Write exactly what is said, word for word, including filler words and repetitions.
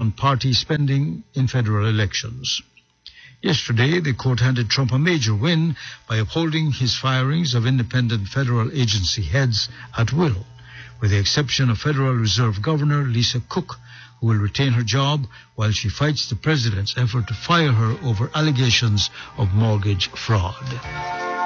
on party spending in federal elections. Yesterday, the court handed Trump a major win by upholding his firings of independent federal agency heads at will, with the exception of Federal Reserve Governor Lisa Cook, who will retain her job while she fights the president's effort to fire her over allegations of mortgage fraud.